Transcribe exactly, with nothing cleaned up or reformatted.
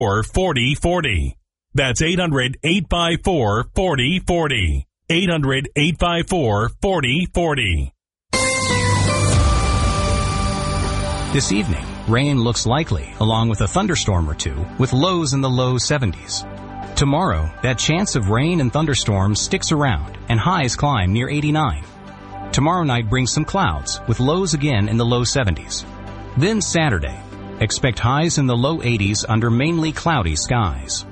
Or forty forty. That's eight hundred, eight five four, forty forty. eight hundred, eight five four, forty forty. This evening, rain looks likely, along with a thunderstorm or two, with lows in the low seventies. Tomorrow, that chance of rain and thunderstorms sticks around, and highs climb near eighty-nine. Tomorrow night brings some clouds, with lows again in the low seventies. Then Saturday, expect highs in the low eighties under mainly cloudy skies.